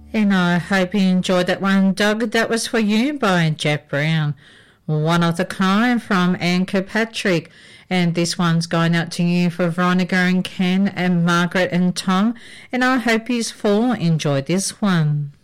And I hope you enjoyed that one, Doug. That was for you by Jeff Brown. One of the kind from Anne Kirkpatrick. And this one's going out to you for Veronica and Ken and Margaret and Tom. And I hope you all enjoyed this one.